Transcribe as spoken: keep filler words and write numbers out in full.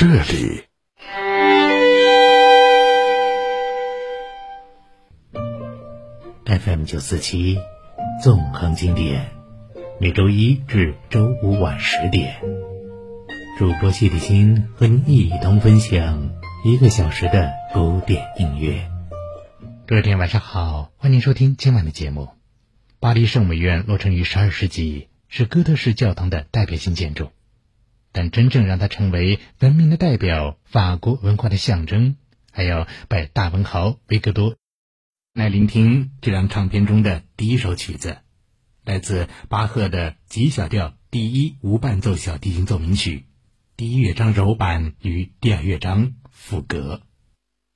这里。 F M 九四七，纵横经典，每周一至周五晚十点，主播谢立新和您一同分享一个小时的古典音乐。各位听众晚上好，欢迎收听今晚的节目。巴黎圣母院落成于十二世纪，是哥德式教堂的代表性建筑，但真正让它成为文明的代表、法国文化的象征，还要拜大文豪维克多。来聆听这张唱片中的第一首曲子，来自巴赫的 G 小调第一无伴奏小提琴奏鸣曲，第一乐章柔板与第二乐章赋格。